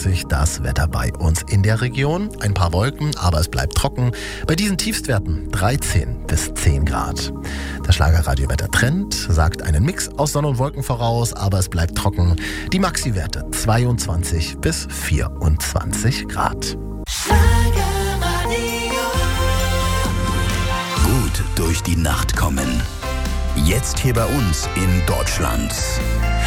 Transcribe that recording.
sich das Wetter bei uns in der Region. Ein paar Wolken, aber es bleibt trocken. Bei diesen Tiefstwerten 13 bis 10 Grad. Der Schlagerradio-Wetter Trend sagt einen Mix aus Sonne und Wolken voraus, aber es bleibt trocken. Die Maxi-Werte 22 bis 24 Grad. Gut durch die Nacht kommen. Jetzt hier bei uns in Deutschland.